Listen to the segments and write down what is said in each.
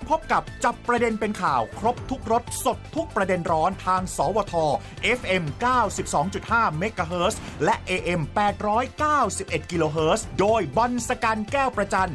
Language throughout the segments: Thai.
พบกับจับประเด็นเป็นข่าวครบทุกรสสดทุกประเด็นร้อนทางสวท FM 92.5 เมกะเฮิรตซ์และ AM 891 กิโลเฮิรตซ์โดยบอลสกันแก้วประจัน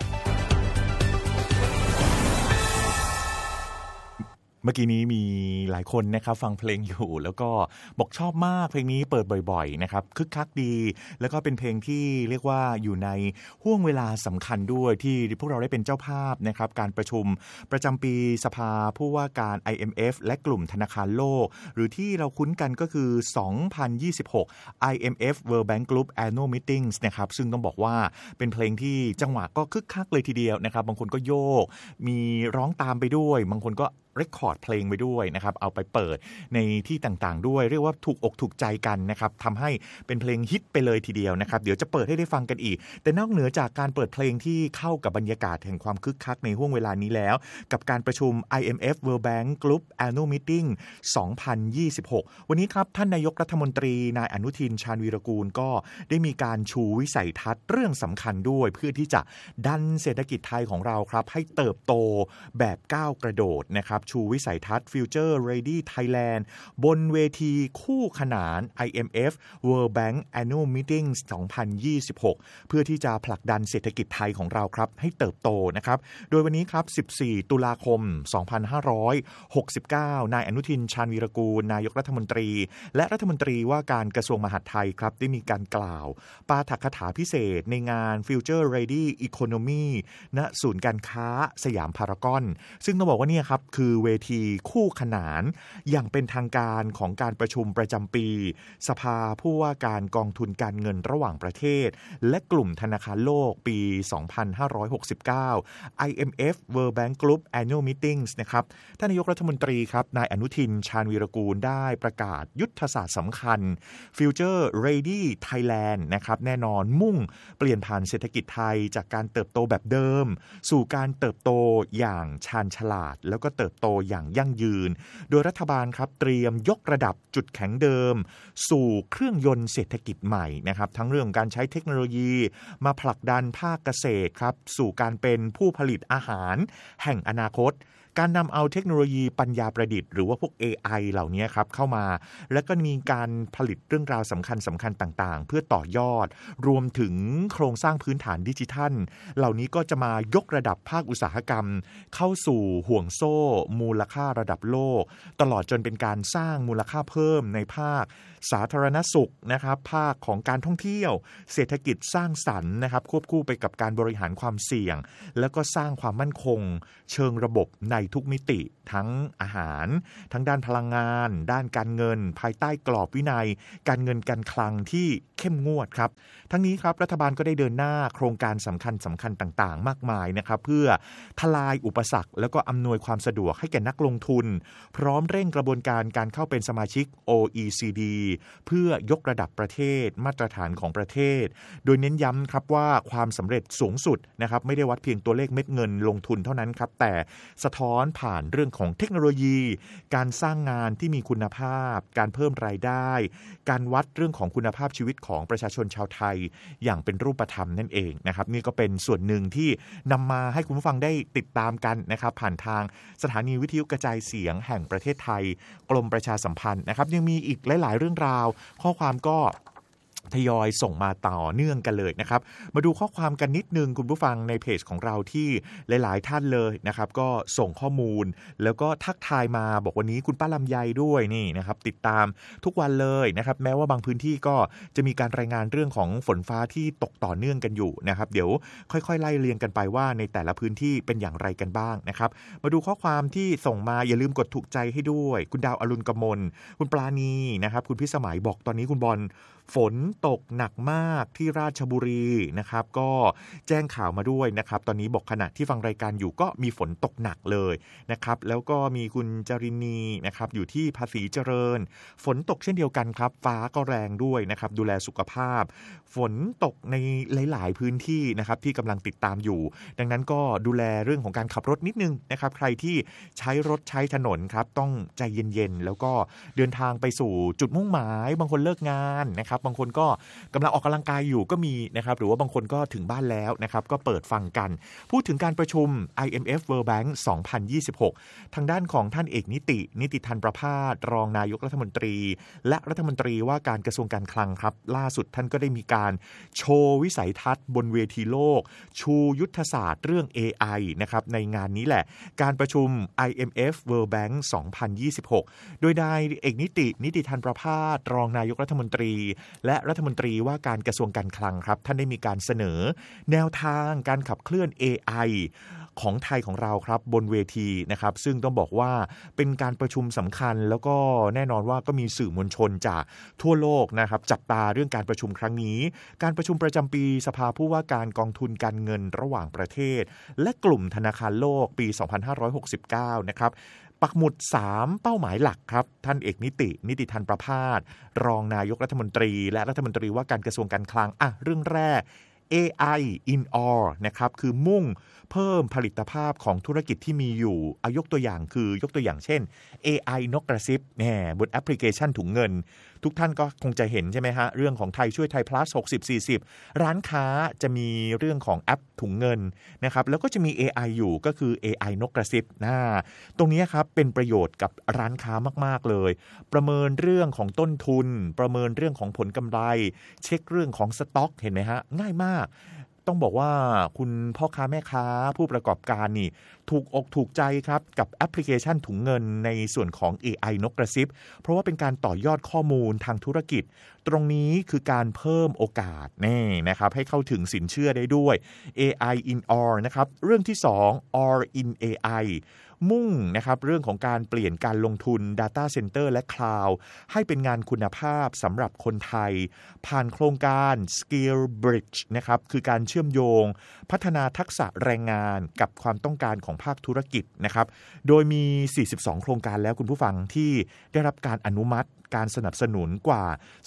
เมื่อกี้นี้มีหลายคนนะครับฟังเพลงอยู่แล้วก็บอกชอบมากเพลงนี้เปิดบ่อยๆนะครับคึกคักดีแล้วก็เป็นเพลงที่เรียกว่าอยู่ในห่วงเวลาสำคัญด้วยที่พวกเราได้เป็นเจ้าภาพนะครับการประชุมประจำปีสภาผู้ว่าการ IMF และกลุ่มธนาคารโลกหรือที่เราคุ้นกันก็คือ 2026 IMF World Bank Group Annual Meetings นะครับซึ่งต้องบอกว่าเป็นเพลงที่จังหวะก็คึกคักเลยทีเดียวนะครับบางคนก็โยกมีร้องตามไปด้วยบางคนก็เรคคอร์ดเพลงไปด้วยนะครับเอาไปเปิดในที่ต่างๆด้วยเรียกว่าถูกอกถูกใจกันนะครับทำให้เป็นเพลงฮิตไปเลยทีเดียวนะครับเดี๋ยวจะเปิดให้ได้ฟังกันอีกแต่นอกเหนือจากการเปิดเพลงที่เข้ากับบรรยากาศแห่งความคึกคักในห่วงเวลานี้แล้วกับการประชุม IMF World Bank Group Annual Meeting 2026 วันนี้ครับท่านนายกรัฐมนตรีนายอนุทินชาญวีรกูลก็ได้มีการชูวิสัยทัศน์เรื่องสำคัญด้วยเพื่อที่จะดันเศรษฐกิจไทยของเราครับให้เติบโตแบบก้าวกระโดดนะครับชูวิสัยทัศน์ Future Ready Thailand บนเวทีคู่ขนาน IMF World Bank Annual Meeting 2026 เพื่อที่จะผลักดันเศรษฐกิจไทยของเราครับให้เติบโตนะครับโดยวันนี้ครับ14ตุลาคม2569นายอนุทินชาญวีรกูลนายกรัฐมนตรีและรัฐมนตรีว่าการกระทรวงมหาดไทยครับได้มีการกล่าวปาฐกถาพิเศษในงาน Future Ready Economy ณศูนย์การค้าสยามพารากอนซึ่งต้องบอกว่าเนี่ยครับคือเวทีคู่ขนานอย่างเป็นทางการของการประชุมประจำปีสภาผู้ว่าการกองทุนการเงินระหว่างประเทศและกลุ่มธนาคารโลกปี 2569 IMF World Bank Group Annual Meetings นะครับท่านนายกรัฐมนตรีครับนายอนุทินชาญวีรกูลได้ประกาศยุทธศาสตร์สำคัญ Future Ready Thailand นะครับแน่นอนมุ่งเปลี่ยนผ่านเศรษฐกิจไทยจากการเติบโตแบบเดิมสู่การเติบโตอย่างชาญฉลาดแล้วก็เติบโตอย่างยั่งยืนโดยรัฐบาลครับเตรียมยกระดับจุดแข็งเดิมสู่เครื่องยนต์เศรษฐกิจใหม่นะครับทั้งเรื่องการใช้เทคโนโลยีมาผลักดันภาคเกษตรครับสู่การเป็นผู้ผลิตอาหารแห่งอนาคตการนำเอาเทคโนโลยีปัญญาประดิษฐ์หรือว่าพวก AI เหล่านี้ครับเข้ามาและก็มีการผลิตเรื่องราวสำคัญต่างๆเพื่อต่อยอดรวมถึงโครงสร้างพื้นฐานดิจิทัลเหล่านี้ก็จะมายกระดับภาคอุตสาหกรรมเข้าสู่ห่วงโซ่มูลค่าระดับโลกตลอดจนเป็นการสร้างมูลค่าเพิ่มในภาคสาธารณสุขนะครับภาคของการท่องเที่ยวเศรษฐกิจสร้างสรรค์นะครับควบคู่ไปกับการบริหารความเสี่ยงแล้วก็สร้างความมั่นคงเชิงระบบในทุกมิติทั้งอาหารทั้งด้านพลังงานด้านการเงินภายใต้กรอบวินัยการเงินการคลังที่เข้มงวดครับทั้งนี้ครับรัฐบาลก็ได้เดินหน้าโครงการสำคัญต่างๆมากมายนะครับเพื่อทลายอุปสรรคแล้วก็อำนวยความสะดวกให้แก่นักลงทุนพร้อมเร่งกระบวนการการเข้าเป็นสมาชิก OECD เพื่อยกระดับประเทศมาตรฐานของประเทศโดยเน้นย้ำครับว่าความสำเร็จสูงสุดนะครับไม่ได้วัดเพียงตัวเลขเม็ดเงินลงทุนเท่านั้นครับแต่สะท้อนผ่านเรื่องของเทคโนโลยีการสร้างงานที่มีคุณภาพการเพิ่มรายได้การวัดเรื่องของคุณภาพชีวิตของประชาชนชาวไทยอย่างเป็นรูปธรรมนั่นเองนะครับนี่ก็เป็นส่วนหนึ่งที่นำมาให้คุณผู้ฟังได้ติดตามกันนะครับผ่านทางสถานีวิทยุกระจายเสียงแห่งประเทศไทยกรมประชาสัมพันธ์นะครับยังมีอีกหลายๆเรื่องราวข้อความก็ทยอยส่งมาต่อเนื่องกันเลยนะครับมาดูข้อความกันนิดนึงคุณผู้ฟังในเพจของเราที่หลายๆท่านเลยนะครับก็ส่งข้อมูลแล้วก็ทักทายมาบอกวันนี้คุณป้าลำไยด้วยนี่นะครับติดตามทุกวันเลยนะครับแม้ว่าบางพื้นที่ก็จะมีการรายงานเรื่องของฝนฟ้าที่ตกต่อเนื่องกันอยู่นะครับเดี๋ยวค่อยๆไล่เรียงกันไปว่าในแต่ละพื้นที่เป็นอย่างไรกันบ้างนะครับมาดูข้อความที่ส่งมาอย่าลืมกดถูกใจให้ด้วยคุณดาวอรุณกมลคุณปราณีนะครับคุณพิสมัยบอกตอนนี้คุณบอลฝนตกหนักมากที่ราชบุรีนะครับก็แจ้งข่าวมาด้วยนะครับตอนนี้บอกขณะที่ฟังรายการอยู่ก็มีฝนตกหนักเลยนะครับแล้วก็มีคุณจรินีนะครับอยู่ที่ภาษีเจริญฝนตกเช่นเดียวกันครับฟ้าก็แรงด้วยนะครับดูแลสุขภาพฝนตกในหลายๆพื้นที่นะครับที่กำลังติดตามอยู่ดังนั้นก็ดูแลเรื่องของการขับรถนิดนึงนะครับใครที่ใช้รถใช้ถนนครับต้องใจเย็นๆแล้วก็เดินทางไปสู่จุดมุ่งหมายบางคนเลิกงานนะครับนะครับบางคนก็กำลังออกกำลังกายอยู่ก็มีนะครับหรือว่าบางคนก็ถึงบ้านแล้วนะครับก็เปิดฟังกันพูดถึงการประชุม IMF World Bank 2026 ทางด้านของท่านเอกนิติธันประภาสรองนายกรัฐมนตรีและรัฐมนตรีว่าการกระทรวงการคลังครับล่าสุดท่านก็ได้มีการโชว์วิสัยทัศน์บนเวทีโลกชูยุทธศาสตร์เรื่อง AI นะครับในงานนี้แหละการประชุม IMF World Bank 2026 โดยนายเอกนิติธันประภาสรองนายกรัฐมนตรีและรัฐมนตรีว่าการกระทรวงการคลังครับท่านได้มีการเสนอแนวทางการขับเคลื่อน AI ของไทยของเราครับบนเวทีนะครับซึ่งต้องบอกว่าเป็นการประชุมสำคัญแล้วก็แน่นอนว่าก็มีสื่อมวลชนจากทั่วโลกนะครับจับตาเรื่องการประชุมครั้งนี้การประชุมประจำปีสภาผู้ว่าการกองทุนการเงินระหว่างประเทศและกลุ่มธนาคารโลกปี 2569 นะครับปักหมุด3เป้าหมายหลักครับท่านเอกนิติธันประภาสรองนายกรัฐมนตรีและรัฐมนตรีว่าการกระทรวงการคลังเรื่องแรก AI in all นะครับคือมุ่งเพิ่มผลิตภาพของธุรกิจที่มีอยู่ยกตัวอย่างเช่น AI นกกระซิบบนแอปพลิเคชันถุงเงินทุกท่านก็คงจะเห็นใช่ไหมฮะเรื่องของไทยช่วยไทย plus 60-40 ร้านค้าจะมีเรื่องของแอปถุงเงินนะครับแล้วก็จะมี AI อยู่ก็คือ AI นกกระซิบตรงนี้ครับเป็นประโยชน์กับร้านค้ามากๆเลยประเมินเรื่องของต้นทุนประเมินเรื่องของผลกำไรเช็คเรื่องของสต็อกเห็นไหมฮะง่ายมากต้องบอกว่าคุณพ่อค้าแม่ค้าผู้ประกอบการนี่ถูกอกถูกใจครับกับแอปพลิเคชันถุงเงินในส่วนของ AI นกกระซิบเพราะว่าเป็นการต่อยอดข้อมูลทางธุรกิจตรงนี้คือการเพิ่มโอกาสนะครับให้เข้าถึงสินเชื่อได้ด้วย AI in all นะครับเรื่องที่2 all in AIมุ่งนะครับเรื่องของการเปลี่ยนการลงทุน Data Center และ Cloud ให้เป็นงานคุณภาพสำหรับคนไทยผ่านโครงการ Skill Bridge นะครับคือการเชื่อมโยงพัฒนาทักษะแรงงานกับความต้องการของภาคธุรกิจนะครับโดยมี42โครงการแล้วคุณผู้ฟังที่ได้รับการอนุมัติการสนับสนุนกว่า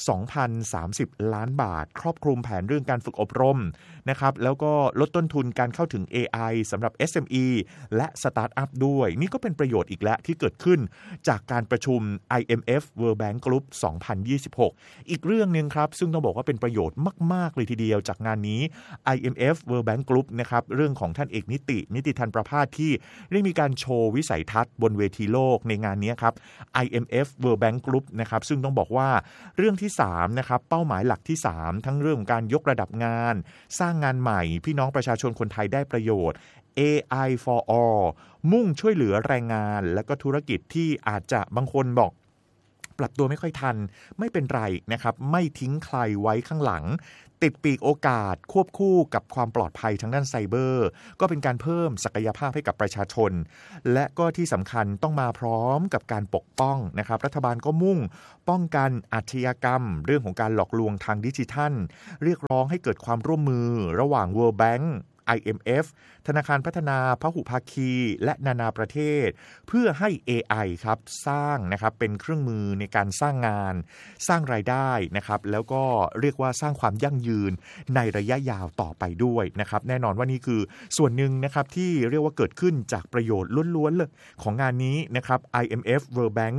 2,030 ล้านบาทครอบคลุมแผนเรื่องการฝึกอบรมนะครับแล้วก็ลดต้นทุนการเข้าถึง AI สำหรับ SME และสตาร์ทอัพด้วยนี่ก็เป็นประโยชน์อีกแล้วที่เกิดขึ้นจากการประชุม IMF World Bank Group 2026 อีกเรื่องนึงครับซึ่งต้องบอกว่าเป็นประโยชน์มากๆเลยทีเดียวจากงานนี้ IMF World Bank Group นะครับเรื่องของท่านเอกนิติธันประภาสที่ได้มีการโชว์วิสัยทัศน์บนเวทีโลกในงานนี้ครับ IMF World Bank Group นะครับซึ่งต้องบอกว่าเรื่องที่3นะครับเป้าหมายหลักที่3ทั้งเรื่องของการยกระดับงานสร้างงานใหม่พี่น้องประชาชนคนไทยได้ประโยชน์ AI for all มุ่งช่วยเหลือแรงงานและก็ธุรกิจที่อาจจะบางคนบอกปรับตัวไม่ค่อยทันไม่เป็นไรนะครับไม่ทิ้งใครไว้ข้างหลังติดปีกโอกาสควบคู่กับความปลอดภัยทางด้านไซเบอร์ก็เป็นการเพิ่มศักยภาพให้กับประชาชนและก็ที่สำคัญต้องมาพร้อมกับการปกป้องนะครับรัฐบาลก็มุ่งป้องกันอาชญากรรมเรื่องของการหลอกลวงทางดิจิทัลเรียกร้องให้เกิดความร่วมมือระหว่าง World Bank IMF ธนาคารพัฒนาพหุภาคีและนานาประเทศเพื่อให้ AI ครับสร้างนะครับเป็นเครื่องมือในการสร้างงานสร้างรายได้นะครับแล้วก็เรียกว่าสร้างความยั่งยืนในระยะยาวต่อไปด้วยนะครับแน่นอนว่านี่คือส่วนหนึ่งนะครับที่เรียกว่าเกิดขึ้นจากประโยชน์ล้วนๆเลยของงานนี้นะครับ IMF World Bank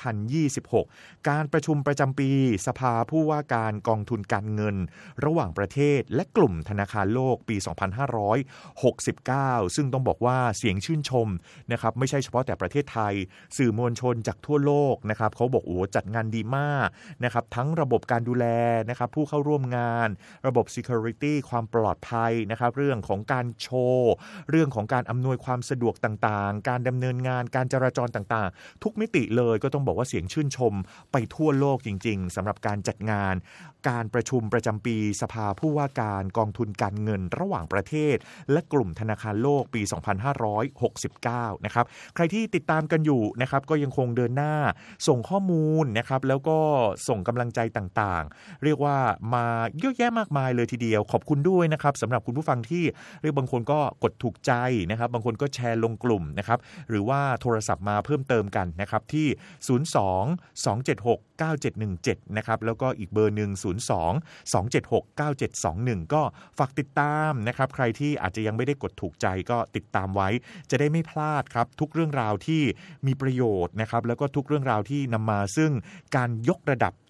2026 การประชุมประจำปีสภาผู้ว่าการกองทุนการเงินระหว่างประเทศและกลุ่มธนาคารโลกปี 2569 ซึ่งต้องบอกว่าเสียงชื่นชมนะครับไม่ใช่เฉพาะแต่ประเทศไทยสื่อมวลชนจากทั่วโลกนะครับเขาบอกโอ้จัดงานดีมากนะครับทั้งระบบการดูแลนะครับผู้เข้าร่วมงานระบบ security ความปลอดภัยนะครับเรื่องของการโชว์เรื่องของการอำนวยความสะดวกต่างๆการดำเนินงานการจราจรต่างๆทุกมิติเลยก็ต้องบอกว่าเสียงชื่นชมไปทั่วโลกจริงๆสำหรับการจัดงานการประชุมประจำปีสภาผู้ว่าการกองทุนการเงินระหว่างประเทศและกลุ่มธนาคารโลกปี 2569 นะครับใครที่ติดตามกันอยู่นะครับก็ยังคงเดินหน้าส่งข้อมูลนะครับแล้วก็ส่งกำลังใจต่างๆเรียกว่ามาเยอะแยะมากมายเลยทีเดียวขอบคุณด้วยนะครับสำหรับคุณผู้ฟังที่เรียกบางคนก็กดถูกใจนะครับบางคนก็แชร์ลงกลุ่มนะครับหรือว่าโทรศัพท์มาเพิ่มเติมกันนะครับที่ 02-276-9717 นะครับแล้วก็อีกเบอร์หนึ่ง 02-276-9721 ก็ฝากติดตามนะครับใครที่อาจจะยังไม่ได้กดถูกใจก็ติดตามไว้จะได้ไม่พลาดครับทุกเรื่องราวที่มีประโยชน์นะครับแล้วก็ทุกเรื่องราวที่นำมาซึ่งการยกระดับ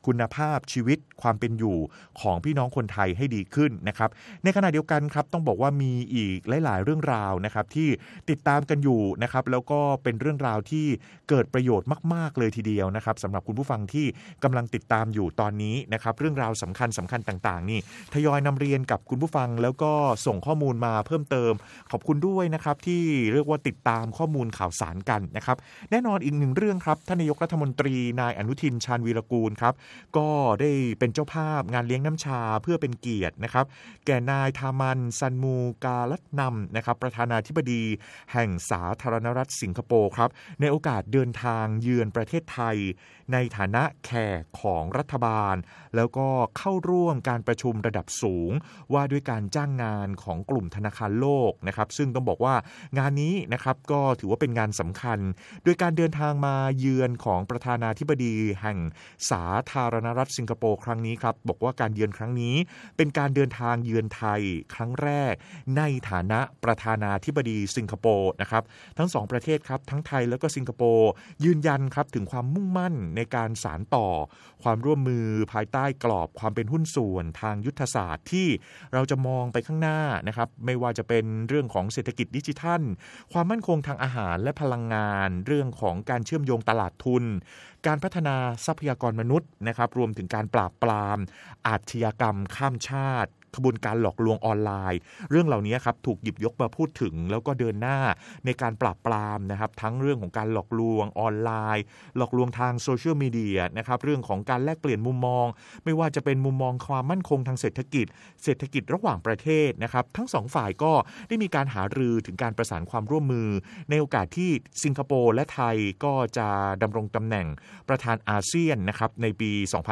คุณภาพชีวิตความเป็นอยู่ของพี่น้องคนไทยให้ดีขึ้นนะครับในขณะเดียวกันครับต้องบอกว่ามีอีกหลายๆเรื่องราวนะครับที่ติดตามกันอยู่นะครับแล้วก็เป็นเรื่องราวที่เกิดประโยชน์มากๆเลยทีเดียวนะครับสำหรับคุณผู้ฟังที่กำลังติดตามอยู่ตอนนี้นะครับเรื่องราวสำคัญต่างๆนี่ทยอยนำเรียนกับคุณผู้ฟังแล้วก็ส่งข้อมูลมาเพิ่มเติมขอบคุณด้วยนะครับที่เรียกว่าติดตามข้อมูลข่าวสารกันนะครับแน่นอนอีกหนึ่งเรื่องครับท่านนายกรัฐมนตรีนายอนุทินชาญวีรกูลครับก็ได้เป็นเจ้าภาพงานเลี้ยงน้ำชาเพื่อเป็นเกียรตินะครับแก่นายทามันซันมูกาลัตนำนะครับประธานาธิบดีแห่งสาธารณรัฐสิงคโปร์ครับในโอกาสเดินทางเยือนประเทศไทยในฐานะแขกของรัฐบาลแล้วก็เข้าร่วมการประชุมระดับสูงว่าด้วยการจ้างงานของกลุ่มธนาคารโลกนะครับซึ่งต้องบอกว่างานนี้นะครับก็ถือว่าเป็นงานสำคัญโดยการเดินทางมาเยือนของประธานาธิบดีแห่งสาธารณรัฐสิงคโปร์ครั้งนี้ครับบอกว่าการเยือนครั้งนี้เป็นการเดินทางเยือนไทยครั้งแรกในฐานะประธานาธิบดีสิงคโปร์นะครับทั้งสองประเทศครับทั้งไทยแล้วก็สิงคโปร์ยืนยันครับถึงความมุ่งมั่นในการสานต่อความร่วมมือภายใต้กรอบความเป็นหุ้นส่วนทางยุทธศาสตร์ที่เราจะมองไปข้างหน้านะครับไม่ว่าจะเป็นเรื่องของเศรษฐกิจดิจิทัลความมั่นคงทางอาหารและพลังงานเรื่องของการเชื่อมโยงตลาดทุนการพัฒนาทรัพยากรมนุษย์นะครับรวมถึงการปราบปรามอาชญากรรมข้ามชาติขบวนการหลอกลวงออนไลน์เรื่องเหล่านี้ครับถูกหยิบยกมาพูดถึงแล้วก็เดินหน้าในการปราบปรามนะครับทั้งเรื่องของการหลอกลวงออนไลน์หลอกลวงทางโซเชียลมีเดียนะครับเรื่องของการแลกเปลี่ยนมุมมองไม่ว่าจะเป็นมุมมองความมั่นคงทางเศรษฐกิจระหว่างประเทศนะครับทั้งสองฝ่ายก็ได้มีการหารือถึงการประสานความร่วมมือในโอกาสที่สิงคโปร์และไทยก็จะดำรงตำแหน่งประธานอาเซียนนะครับในปี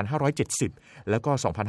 2570 แล้วก็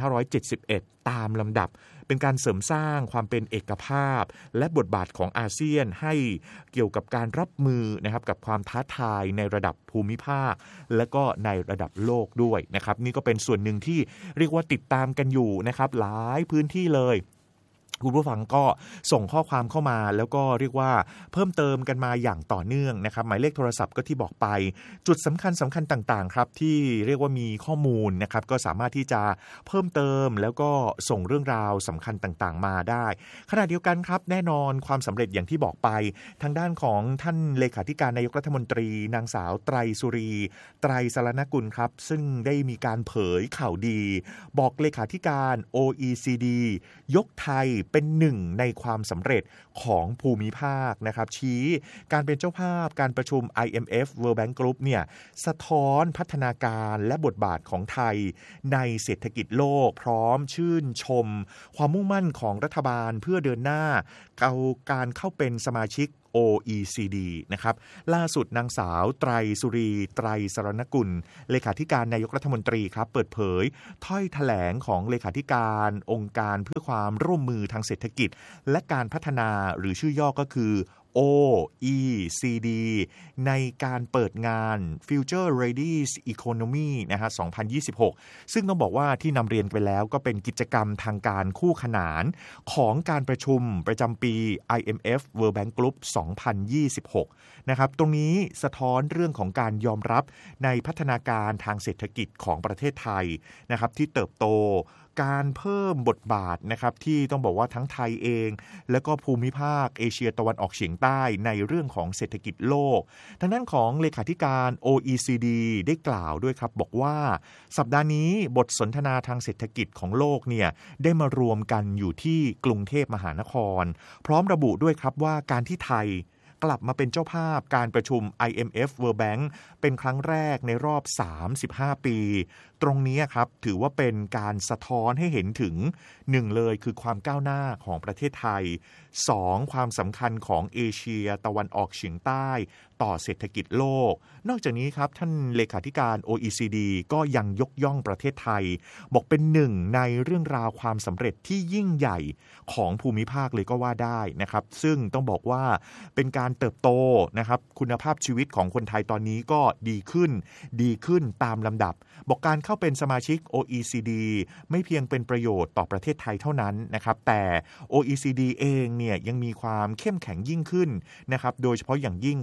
2571 ตามลำดับเป็นการเสริมสร้างความเป็นเอกภาพและบทบาทของอาเซียนให้เกี่ยวกับการรับมือนะครับกับความท้าทายในระดับภูมิภาคและก็ในระดับโลกด้วยนะครับนี่ก็เป็นส่วนหนึ่งที่เรียกว่าติดตามกันอยู่นะครับหลายพื้นที่เลยคุณผู้ฟังก็ส่งข้อความเข้ามาแล้วก็เรียกว่าเพิ่มเติมกันมาอย่างต่อเนื่องนะครับหมายเลขโทรศัพท์ก็ที่บอกไปจุดสำคัญต่างๆครับที่เรียกว่ามีข้อมูลนะครับก็สามารถที่จะเพิ่มเติมแล้วก็ส่งเรื่องราวสำคัญต่างๆมาได้ขณะเดียวกันครับแน่นอนความสำเร็จอย่างที่บอกไปทางด้านของท่านเลขาธิการนายกรัฐมนตรีนางสาวไตรสุรีไตรสรณกุลครับซึ่งได้มีการเผยข่าวดีบอกเลขาธิการ OECD ยกไทยเป็นหนึ่งในความสำเร็จของภูมิภาคนะครับชี้การเป็นเจ้าภาพการประชุม IMF World Bank Group เนี่ยสะท้อนพัฒนาการและบทบาทของไทยในเศรษฐกิจโลกพร้อมชื่นชมความมุ่งมั่นของรัฐบาลเพื่อเดินหน้าการเข้าเป็นสมาชิกOECD นะครับล่าสุดนางสาวไตรสุรีไตรสรณกุลเลขาธิการนายกรัฐมนตรีครับเปิดเผยถ้อยแถลงของเลขาธิการองค์การเพื่อความร่วมมือทางเศรษฐกิจและการพัฒนาหรือชื่อย่อก็คือ OECD ในการเปิดงาน Future Ready Economy นะฮะ 2026 ซึ่งต้องบอกว่าที่นำเรียนไปแล้วก็เป็นกิจกรรมทางการคู่ขนานของการประชุมประจำปี IMF World Bank Group 2026 นะครับตรงนี้สะท้อนเรื่องของการยอมรับในพัฒนาการทางเศรษฐกิจของประเทศไทยนะครับที่เติบโตการเพิ่มบทบาทนะครับที่ต้องบอกว่าทั้งไทยเองและก็ภูมิภาคเอเชียตะวันออกเฉียงใต้ในเรื่องของเศรษฐกิจโลกทางด้านของเลขาธิการ OECD ได้กล่าวด้วยครับบอกว่าสัปดาห์นี้บทสนทนาทางเศรษฐกิจของโลกเนี่ยได้มารวมกันอยู่ที่กรุงเทพมหานครพร้อมระบุด้วยครับว่าการที่ไทยกลับมาเป็นเจ้าภาพการประชุม IMF World Bank เป็นครั้งแรกในรอบ 35 ปีตรงนี้ครับถือว่าเป็นการสะท้อนให้เห็นถึง1เลยคือความก้าวหน้าของประเทศไทย2ความสำคัญของเอเชียตะวันออกเฉียงใต้ต่อเศรษฐกิจโลกนอกจากนี้ครับท่านเลขาธิการ OECD ก็ยังยกย่องประเทศไทยบอกเป็นหนึ่งในเรื่องราวความสำเร็จที่ยิ่งใหญ่ของภูมิภาคเลยก็ว่าได้นะครับซึ่งต้องบอกว่าเป็นการเติบโตนะครับคุณภาพชีวิตของคนไทยตอนนี้ก็ดีขึ้นตามลำดับบอกการเข้าเป็นสมาชิก OECD ไม่เพียงเป็นประโยชน์ต่อประเทศไทยเท่านั้นนะครับแต่ OECD เองเนี่ยยังมีความเข้มแข็งยิ่งขึ้นนะครับโดยเฉพาะอย่างยิ่งครับต้องบอก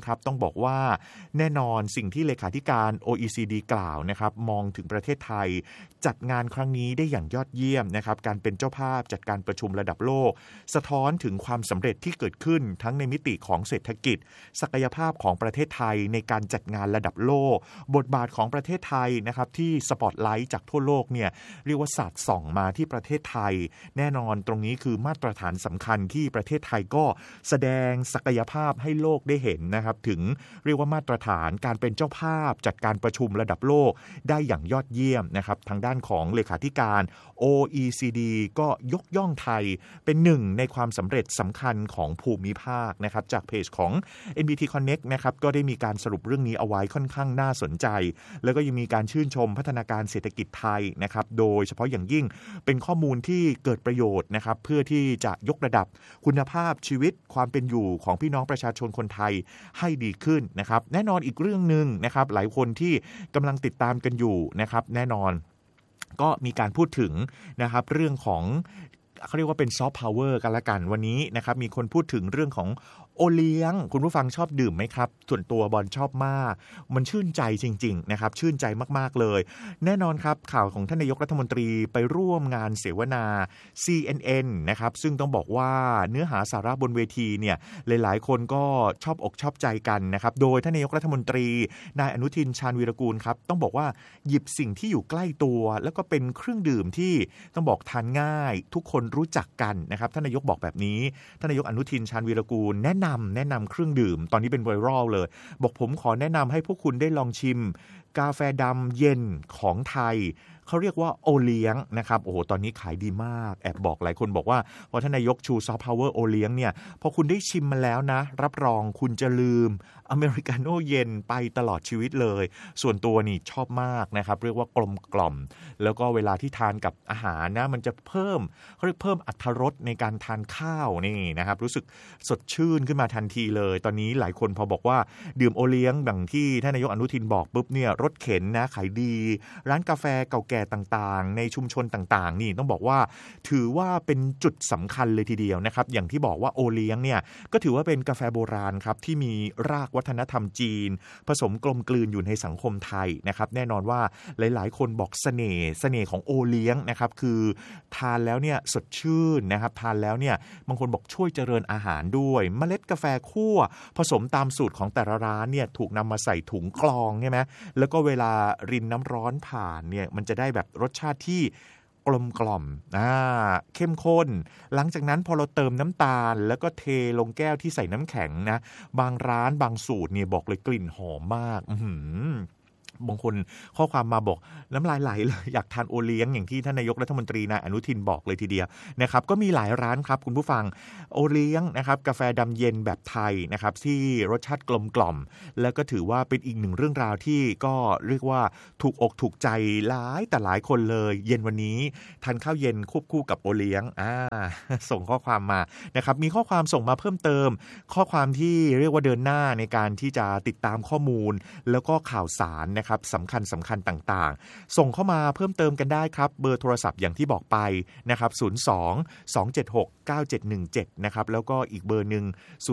บอกว่าแน่นอนสิ่งที่เลขาธิการ OECD กล่าวนะครับมองถึงประเทศไทยจัดงานครั้งนี้ได้อย่างยอดเยี่ยมนะครับการเป็นเจ้าภาพจัดการประชุมระดับโลกสะท้อนถึงความสำเร็จที่เกิดขึ้นทั้งในมิติของเศรษฐกิจศักยภาพของประเทศไทยในการจัดงานระดับโลกบทบาทของประเทศไทยนะครับที่สปอตไลท์จากทั่วโลกเนี่ยเรียกว่าสาดส่องมาที่ประเทศไทยแน่นอนตรงนี้คือมาตรฐานสำคัญที่ประเทศไทยก็แสดงศักยภาพให้โลกได้เห็นนะครับถึงเรียกว่ามาตรฐานการเป็นเจ้าภาพจัดการประชุมระดับโลกได้อย่างยอดเยี่ยมนะครับทางด้านของเลขาธิการ OECD ก็ยกย่องไทยเป็นหนึ่งในความสำเร็จสำคัญของภูมิภาคนะครับจากเพจของ NBT Connect นะครับก็ได้มีการสรุปเรื่องนี้เอาไว้ค่อนข้างน่าสนใจแล้วก็ยังมีการชื่นชมพัฒนาการเศรษฐกิจไทยนะครับโดยเฉพาะอย่างยิ่งเป็นข้อมูลที่เกิดประโยชน์นะครับเพื่อที่จะยกระดับคุณภาพชีวิตความเป็นอยู่ของพี่น้องประชาชนคนไทยให้ดีขึ้นนะครับแน่นอนอีกเรื่องนึงนะครับหลายคนที่กำลังติดตามกันอยู่นะครับแน่นอนก็มีการพูดถึงนะครับเรื่องของเขาเรียกว่าเป็นซอฟต์พาวเวอร์กันละกันวันนี้นะครับมีคนพูดถึงเรื่องของโอเลี้ยงคุณผู้ฟังชอบดื่มไหมครับส่วนตัวบอลชอบมากมันชื่นใจจริงๆนะครับชื่นใจมากๆเลยแน่นอนครับข่าวของท่านนายกรัฐมนตรีไปร่วมงานเสวนา CNN นะครับซึ่งต้องบอกว่าเนื้อหาสาระบนเวทีเนี่ยหลายๆคนก็ชอบอกชอบใจกันนะครับโดยท่านนายกรัฐมนตรีนายอนุทินชาญวีรกูลครับต้องบอกว่าหยิบสิ่งที่อยู่ใกล้ตัวแล้วก็เป็นเครื่องดื่มที่ต้องบอกทานง่ายทุกคนรู้จักกันนะครับท่านนายกบอกแบบนี้ท่านนายกอนุทินชาญวีรกูลแนะนำเครื่องดื่มตอนนี้เป็นไวรัลเลยบอกผมขอแนะนำให้พวกคุณได้ลองชิมกาแฟดำเย็นของไทยเขาเรียกว่าโอเลี้ยงนะครับโอ้โหตอนนี้ขายดีมากแอบบอกหลายคนบอกว่าพอท่านนายกชูซอฟต์พาวเวอร์โอเลี้ยงเนี่ยพอคุณได้ชิมมาแล้วนะรับรองคุณจะลืมอเมริกาโน่เย็นไปตลอดชีวิตเลยส่วนตัวนี่ชอบมากนะครับเรียกว่ากลมกล่อมแล้วก็เวลาที่ทานกับอาหารนะมันจะเพิ่มเขาเรียกเพิ่มอรรถรสในการทานข้าวนี่นะครับรู้สึกสดชื่นขึ้นมาทันทีเลยตอนนี้หลายคนพอบอกว่าดื่มโอเลี้ยงดังที่ท่านนายกอนุทินบอกปุ๊บเนี่ยรถเข็นนะขายดีร้านกาแฟเก่าแก่ต่างๆในชุมชนต่างๆนี่ต้องบอกว่าถือว่าเป็นจุดสำคัญเลยทีเดียวนะครับอย่างที่บอกว่าโอเลี้ยงเนี่ยก็ถือว่าเป็นกาแฟโบราณครับที่มีรากวัฒนธรรมจีนผสมกลมกลืนอยู่ในสังคมไทยนะครับแน่นอนว่าหลายๆคนบอกเสน่ห์ของโอเลี้ยงนะครับคือทานแล้วเนี่ยสดชื่นนะครับทานแล้วเนี่ยบางคนบอกช่วยเจริญอาหารด้วยเมล็ดกาแฟคั่วผสมตามสูตรของแต่ละร้านเนี่ยถูกนำมาใส่ถุงกรองใช่ไหมแล้วก็เวลารินน้ำร้อนผ่านเนี่ยมันจะได้แบบรสชาติที่กลมกล่อมเข้มข้นหลังจากนั้นพอเราเติมน้ำตาลแล้วก็เทลงแก้วที่ใส่น้ำแข็งนะบางร้านบางสูตรเนี่ยบอกเลยกลิ่นหอมมากบางคนข้อความมาบอกน้ำลายไหลเลยอยากทานโอเลี้ยงอย่างที่ท่านนายกรัฐมนตรีนายอนุทินบอกเลยทีเดียวนะครับก็มีหลายร้านครับคุณผู้ฟังโอเลี้ยงนะครับกาแฟดำเย็นแบบไทยนะครับที่รสชาติกลมกล่อมแล้วก็ถือว่าเป็นอีกหนึ่งเรื่องราวที่ก็เรียกว่าถูกอกถูกใจหลายแต่หลายคนเลยเย็นวันนี้ทานข้าวเย็นควบคู่กับโอเลี้ยงส่งข้อความมานะครับมีข้อความส่งมาเพิ่มเติมข้อความที่เรียกว่าเดินหน้าในการที่จะติดตามข้อมูลแล้วก็ข่าวสารนะครับสำคัญต่างๆส่งเข้ามาเพิ่มเติมกันได้ครับเบอร์โทรศัพท์อย่างที่บอกไปนะครับ02-276-9717นะครับแล้วก็อีกเบอร์นึง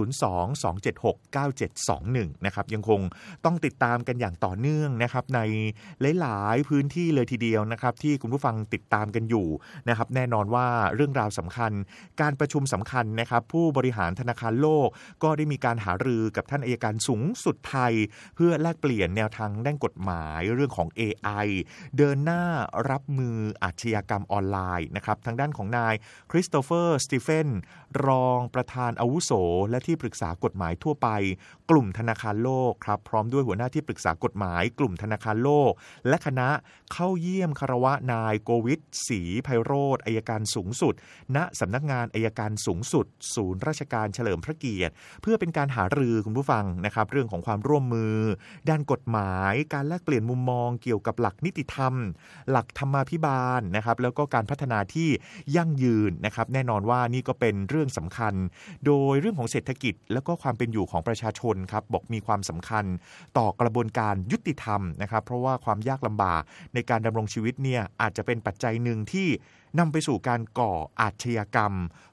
02-276-9721นะครับยังคงต้องติดตามกันอย่างต่อเนื่องนะครับในหลายๆพื้นที่เลยทีเดียวนะครับที่คุณผู้ฟังติดตามกันอยู่นะครับแน่นอนว่าเรื่องราวสำคัญการประชุมสำคัญนะครับผู้บริหารธนาคารโลกก็ได้มีการหารือกับท่านอัยการสูงสุดไทยเพื่อแลกเปลี่ยนแนวทางด้านกฎหมายเรื่องของ AI เดินหน้ารับมืออาชญากรรมออนไลน์นะครับทางด้านของนายคริสโตเฟอร์สตีเฟนรองประธานอาวุโสและที่ปรึกษากฎหมายทั่วไปกลุ่มธนาคารโลกครับพร้อมด้วยหัวหน้าที่ปรึกษากฎหมายกลุ่มธนาคารโลกและคณะเข้าเยี่ยมคารวะนายโกวิทศรีไพโรจน์อัยการสูงสุดณสำนักงานอัยการสูงสุดศูนย์ราชการเฉลิมพระเกียรติเพื่อเป็นการหารือคุณผู้ฟังนะครับเรื่องของความร่วมมือด้านกฎหมายการแลกเปลี่ยนมุมมองเกี่ยวกับหลักนิติธรรมหลักธรรมาภิบาลนะครับแล้วก็การพัฒนาที่ยั่งยืนนะครับแน่นอนว่านี่ก็เป็นเรื่องสำคัญโดยเรื่องของเศรษฐกิจแล้วก็ความเป็นอยู่ของประชาชนครับบอกมีความสำคัญต่อกระบวนการยุติธรรมนะครับเพราะว่าความยากลำบากในการดำรงชีวิตเนี่ยอาจจะเป็นปัจจัยหนึ่งที่นำไปสู่การก่ออาชญากรรม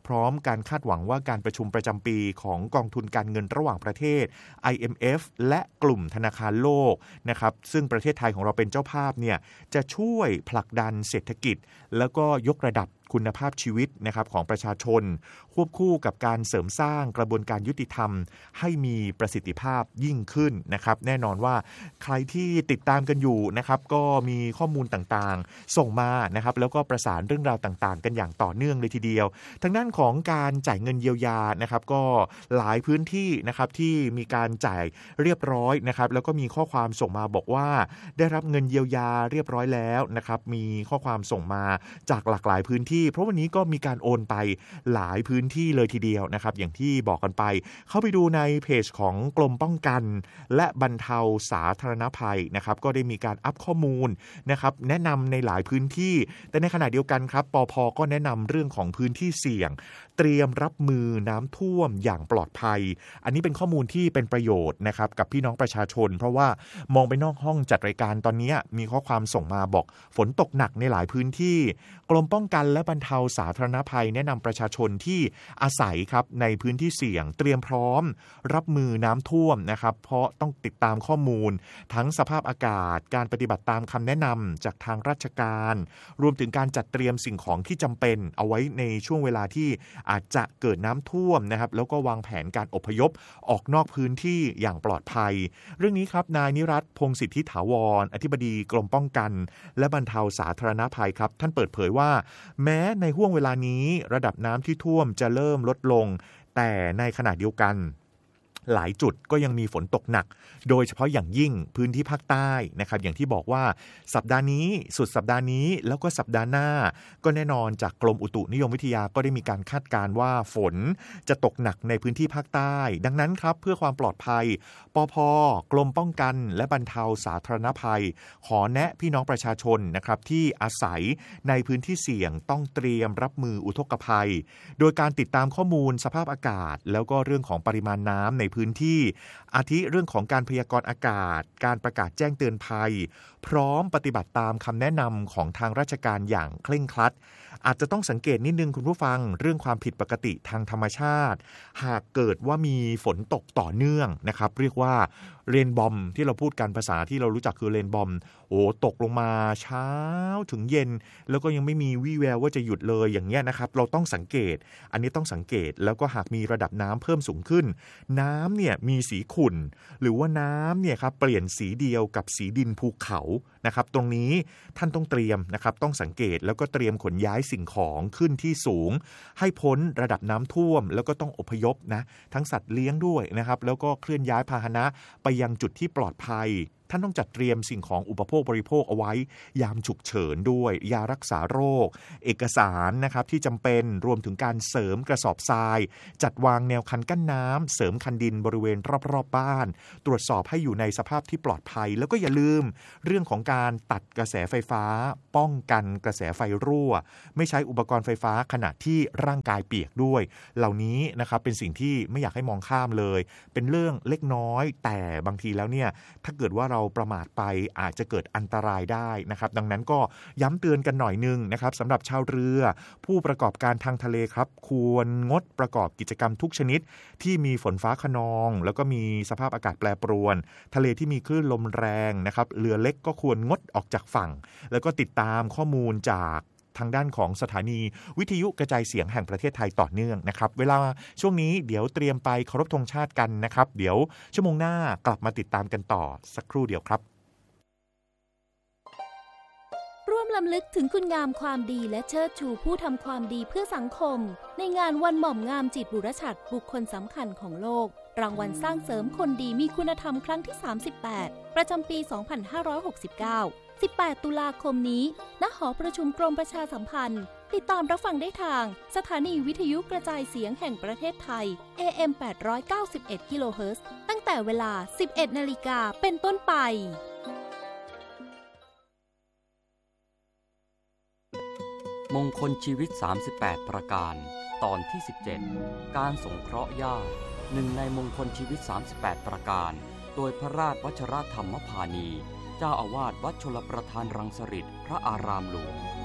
พร้อมการคาดหวังว่าการประชุมประจำปีของกองทุนการเงินระหว่างประเทศ IMF และกลุ่มธนาคารโลกนะครับซึ่งประเทศไทยของเราเป็นเจ้าภาพเนี่ยจะช่วยผลักดันเศรษฐกิจแล้วก็ยกระดับคุณภาพชีวิตนะครับของประชาชนควบคู่กับการเสริมสร้างกระบวนการยุติธรรมให้มีประสิทธิภาพยิ่งขึ้นนะครับแน่นอนว่าใครที่ติดตามกันอยู่นะครับก็มีข้อมูลต่างๆส่งมานะครับแล้วก็ประสานเรื่องราวต่างๆกันอย่างต่อเนื่องเลยทีเดียวทางด้านของการจ่ายเงินเยียวยานะครับก็หลายพื้นที่นะครับที่มีการจ่ายเรียบร้อยนะครับแล้วก็มีข้อความส่งมาบอกว่าได้รับเงินเยียวยาเรียบร้อยแล้วนะครับมีข้อความส่งมาจากหลากหลายพื้นที่เพราะวันนี้ก็มีการโอนไปหลายพื้นที่เลยทีเดียวนะครับอย่างที่บอกกันไปเข้าไปดูในเพจของกรมป้องกันและบรรเทาสาธารณภัยนะครับก็ได้มีการอัปข้อมูลนะครับแนะนำในหลายพื้นที่แต่ในขณะเดียวกันครับปภ.ก็แนะนำเรื่องของพื้นที่เสี่ยงเตรียมรับมือน้ำท่วมอย่างปลอดภัยอันนี้เป็นข้อมูลที่เป็นประโยชน์นะครับกับพี่น้องประชาชนเพราะว่ามองไปนอกห้องจัดรายการตอนนี้มีข้อความส่งมาบอกฝนตกหนักในหลายพื้นที่กรมป้องกันและบรรเทาสาธารณภัยแนะนำประชาชนที่อาศัยครับในพื้นที่เสี่ยงเตรียมพร้อมรับมือน้ำท่วมนะครับเพราะต้องติดตามข้อมูลทั้งสภาพอากาศการปฏิบัติตามคำแนะนำจากทางราชการรวมถึงการจัดเตรียมสิ่งของที่จำเป็นเอาไว้ในช่วงเวลาที่อาจจะเกิดน้ำท่วมนะครับแล้วก็วางแผนการอพยพออกนอกพื้นที่อย่างปลอดภัยเรื่องนี้ครับนายนิรัตน์พงษ์สิทธิถาวรอธิบดีกรมป้องกันและบรรเทาสาธารณภัยครับท่านเปิดเผยว่าแม้ในห้วงเวลานี้ระดับน้ำที่ท่วมจะเริ่มลดลงแต่ในขณะเดียวกันหลายจุดก็ยังมีฝนตกหนักโดยเฉพาะอย่างยิ่งพื้นที่ภาคใต้นะครับอย่างที่บอกว่าสัปดาห์นี้สุดสัปดาห์นี้แล้วก็สัปดาห์หน้าก็แน่นอนจากกรมอุตุนิยมวิทยาก็ได้มีการคาดการณ์ว่าฝนจะตกหนักในพื้นที่ภาคใต้ดังนั้นครับเพื่อความปลอดภัยปภ.กรมป้องกันและบรรเทาสาธารณภัยขอแนะพี่น้องประชาชนนะครับที่อาศัยในพื้นที่เสี่ยงต้องเตรียมรับมืออุทกภัยโดยการติดตามข้อมูลสภาพอากาศแล้วก็เรื่องของปริมาณน้ำในพื้นที่อาทิเรื่องของการพยากรณ์อากาศการประกาศแจ้งเตือนภัยพร้อมปฏิบัติตามคำแนะนำของทางราชการอย่างเคร่งครัดอาจจะต้องสังเกตนิดนึงคุณผู้ฟังเรื่องความผิดปกติทางธรรมชาติหากเกิดว่ามีฝนตกต่อเนื่องนะครับเรียกว่าเรนบอมที่เราพูดกันภาษาที่เรารู้จักคือเรนบอมตกลงมาเช้าถึงเย็นแล้วก็ยังไม่มีวี่แววว่าจะหยุดเลยอย่างเงี้ยนะครับเราต้องสังเกตอันนี้ต้องสังเกตแล้วก็หากมีระดับน้ำเพิ่มสูงขึ้นน้ำเนี่ยมีสีขุ่นหรือว่าน้ำเนี่ยครับเปลี่ยนสีเดียวกับสีดินภูเขานะครับตรงนี้ท่านต้องเตรียมนะครับต้องสังเกตแล้วก็เตรียมขนย้ายสิ่งของขึ้นที่สูงให้พ้นระดับน้ำท่วมแล้วก็ต้องอพยพนะทั้งสัตว์เลี้ยงด้วยนะครับแล้วก็เคลื่อนย้ายพาหนะไปยังจุดที่ปลอดภัยท่านต้องจัดเตรียมสิ่งของอุปโภคบริโภคเอาไว้ยามฉุกเฉินด้วยยารักษาโรคเอกสารนะครับที่จำเป็นรวมถึงการเสริมกระสอบทรายจัดวางแนวคันกั้นน้ำเสริมคันดินบริเวณรอบๆบ้านตรวจสอบให้อยู่ในสภาพที่ปลอดภัยแล้วก็อย่าลืมเรื่องของการตัดกระแสไฟฟ้าป้องกันกระแสไฟรั่วไม่ใช้อุปกรณ์ไฟฟ้าขณะที่ร่างกายเปียกด้วยเหล่านี้นะครับเป็นสิ่งที่ไม่อยากให้มองข้ามเลยเป็นเรื่องเล็กน้อยแต่บางทีแล้วเนี่ยถ้าเกิดว่าเราประมาทไปอาจจะเกิดอันตรายได้นะครับดังนั้นก็ย้ำเตือนกันหน่อยนึงนะครับสำหรับชาวเรือผู้ประกอบการทางทะเลครับควรงดประกอบกิจกรรมทุกชนิดที่มีฝนฟ้าคะนองแล้วก็มีสภาพอากาศแปรปรวนทะเลที่มีคลื่นลมแรงนะครับเรือเล็กก็ควรงดออกจากฝั่งแล้วก็ติดตามข้อมูลจากทางด้านของสถานีวิทยุกระจายเสียงแห่งประเทศไทยต่อเนื่องนะครับเวลาช่วงนี้เดี๋ยวเตรียมไปเคารพธงชาติกันนะครับเดี๋ยวชั่วโมงหน้ากลับมาติดตามกันต่อสักครู่เดียวครับร่วมรำลึกถึงคุณงามความดีและเชิดชูผู้ทำความดีเพื่อสังคมในงานวันหม่อมงามจิตบุรฉัตรบุคคลสำคัญของโลกรางวัลสร้างเสริมคนดีมีคุณธรรมครั้งที่38ประจำปี 2569 18 ตุลาคมนี้ณ หอประชุมกรมประชาสัมพันธ์ติดตามรับฟังได้ทางสถานีวิทยุกระจายเสียงแห่งประเทศไทย AM 891 กิโลเฮิรตซ์ตั้งแต่เวลา 11 นาฬิกาเป็นต้นไปมงคลชีวิต38ประการตอนที่17การสงเคราะห์ญาติหนึ่งในมงคลชีวิต38ประการโดยพระราชวชรธรรมพานีเจ้าอาวาสวัดชลประทานรังสฤษพระอารามหลวง